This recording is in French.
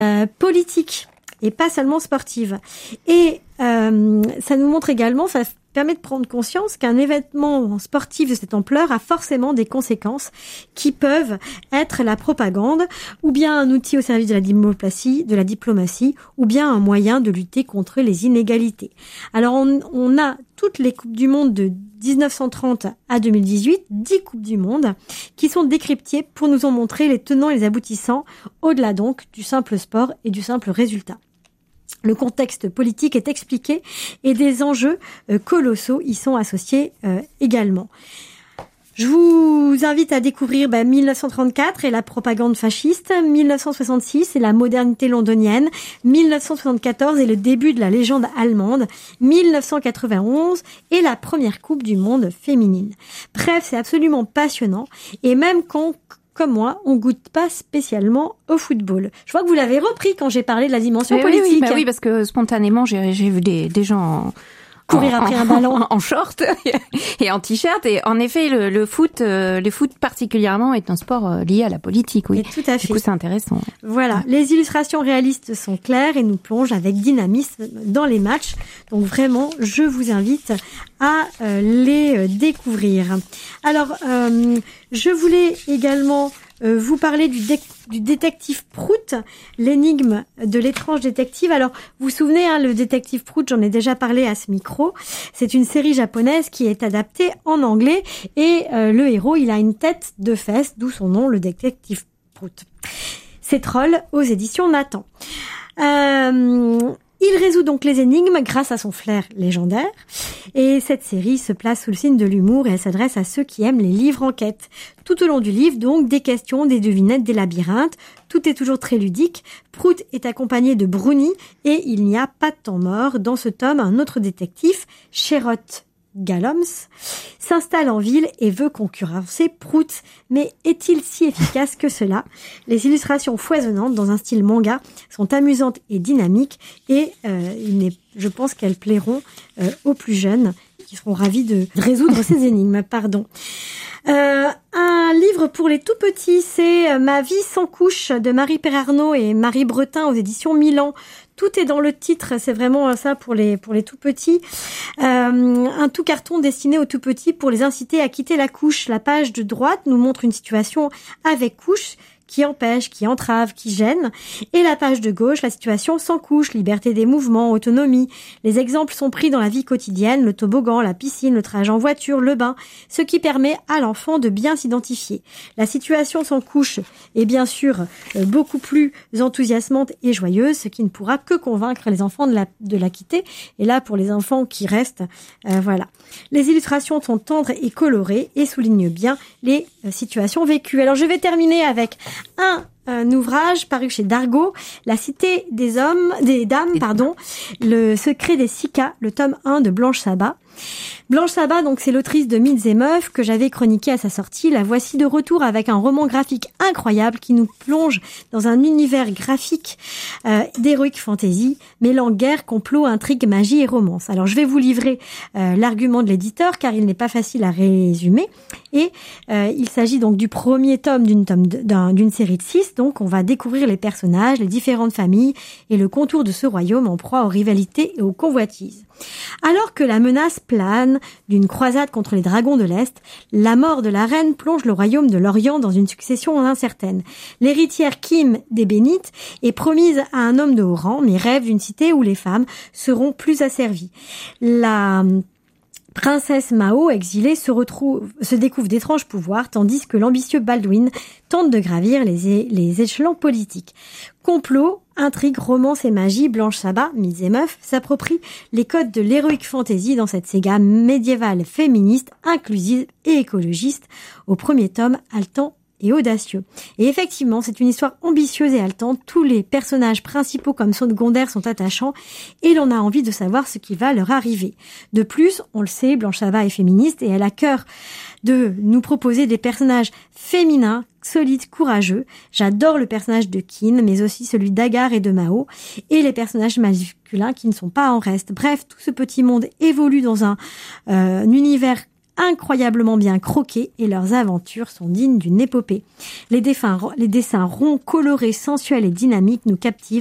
politique et pas seulement sportive. Et ça nous montre également, ça permet de prendre conscience qu'un événement sportif de cette ampleur a forcément des conséquences qui peuvent être la propagande, ou bien un outil au service de la diplomatie, ou bien un moyen de lutter contre les inégalités. Alors on a toutes les Coupes du Monde de 1930 à 2018, 10 Coupes du Monde, qui sont décryptées pour nous en montrer les tenants et les aboutissants, au-delà donc du simple sport et du simple résultat. Le contexte politique est expliqué et des enjeux colossaux y sont associés également. Je vous invite à découvrir 1934 et la propagande fasciste, 1966 et la modernité londonienne, 1974 et le début de la légende allemande, 1991 et la première Coupe du Monde féminine. Bref, c'est absolument passionnant et même quand comme moi, on goûte pas spécialement au football. Je vois que vous l'avez repris quand j'ai parlé de la dimension politique. Oui, parce que spontanément, j'ai vu des gens courir après un ballon en short et en t-shirt. Et en effet, le foot particulièrement est un sport lié à la politique. Oui, et tout à fait. Du coup, c'est intéressant. Voilà, les illustrations réalistes sont claires et nous plongent avec dynamisme dans les matchs. Donc vraiment, je vous invite à les découvrir. Alors, je voulais également vous parler du détective Prout, l'énigme de l'étrange détective. Alors, vous vous souvenez, le détective Prout, j'en ai déjà parlé à ce micro. C'est une série japonaise qui est adaptée en anglais et le héros, il a une tête de fesse, d'où son nom, le détective Prout. C'est Troll aux éditions Nathan. Il résout donc les énigmes grâce à son flair légendaire. Et cette série se place sous le signe de l'humour et elle s'adresse à ceux qui aiment les livres enquêtes. Tout au long du livre, donc, des questions, des devinettes, des labyrinthes. Tout est toujours très ludique. Prout est accompagné de Brownie et il n'y a pas de temps mort. Dans ce tome, un autre détective, Sherlock Holmes, s'installe en ville et veut concurrencer Prout. Mais est-il si efficace que cela ? Les illustrations foisonnantes dans un style manga sont amusantes et dynamiques et je pense qu'elles plairont aux plus jeunes qui seront ravis de résoudre ces énigmes. Un livre pour les tout petits, c'est Ma vie sans couche de Marie Perarnaud et Marie Bretin aux éditions Milan. Tout est dans le titre, c'est vraiment ça pour les tout petits. Un tout carton destiné aux tout petits pour les inciter à quitter la couche. La page de droite nous montre une situation avec couche qui empêche, qui entrave, qui gêne. Et la page de gauche, la situation sans couche, liberté des mouvements, autonomie. Les exemples sont pris dans la vie quotidienne, le toboggan, la piscine, le trajet en voiture, le bain, ce qui permet à l'enfant de bien s'identifier. La situation sans couche est bien sûr beaucoup plus enthousiasmante et joyeuse, ce qui ne pourra que convaincre les enfants de la quitter. Et là, pour les enfants qui restent, voilà. Les illustrations sont tendres et colorées et soulignent bien les situations vécues. Alors, je vais terminer avec un ouvrage paru chez Dargaud, La Cité des dames, Le secret des Sika, le tome 1 de Blanche Sabat. Blanche Sabat, donc, c'est l'autrice de Mythes et Meufs que j'avais chroniqué à sa sortie. La voici de retour avec un roman graphique incroyable qui nous plonge dans un univers graphique d'heroic fantasy, mêlant guerre, complot, intrigue, magie et romance. Alors, je vais vous livrer l'argument de l'éditeur car il n'est pas facile à résumer. Et il s'agit donc du premier tome d'une série de 6. Donc, on va découvrir les personnages, les différentes familles et le contour de ce royaume en proie aux rivalités et aux convoitises. Alors que la menace plane d'une croisade contre les dragons de l'Est, la mort de la reine plonge le royaume de l'Orient dans une succession incertaine. L'héritière Kim des Bénites est promise à un homme de haut rang, mais rêve d'une cité où les femmes seront plus asservies. La princesse Mao, exilée, se découvre d'étranges pouvoirs, tandis que l'ambitieux Baldwin tente de gravir les échelons politiques. Complot, intrigue, romance et magie, Blanche Sabat, Mythes et Meufs, s'approprie les codes de l'heroic fantasy dans cette saga médiévale féministe, inclusive et écologiste, au premier tome haletant et audacieux. Et effectivement, c'est une histoire ambitieuse et haletante. Tous les personnages principaux comme secondaires sont attachants et l'on a envie de savoir ce qui va leur arriver. De plus, on le sait, Blanche Sabat est féministe et elle a cœur de nous proposer des personnages féminins, solides, courageux. J'adore le personnage de Kin, mais aussi celui d'Agar et de Mao, et les personnages masculins qui ne sont pas en reste. Bref, tout ce petit monde évolue dans un univers incroyablement bien croqués et leurs aventures sont dignes d'une épopée. Les dessins ronds, colorés, sensuels et dynamiques nous captivent